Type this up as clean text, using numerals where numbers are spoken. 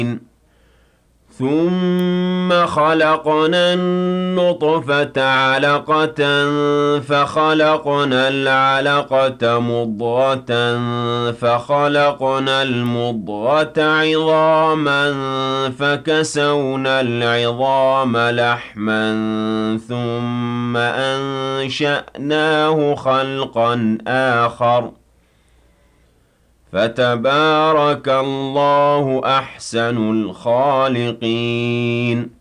ثُمَّ خَلَقْنَا النُّطْفَةَ عَلَقَةً فَخَلَقْنَا الْعَلَقَةَ مُضْغَةً فَخَلَقْنَا الْمُضْغَةَ عِظَامًا فَكَسَوْنَا الْعِظَامَ لَحْمًا ثُمَّ أَنشَأْنَاهُ خَلْقًا آخَرَ فَتَبَارَكَ اللَّهُ أَحْسَنُ الْخَالِقِينَ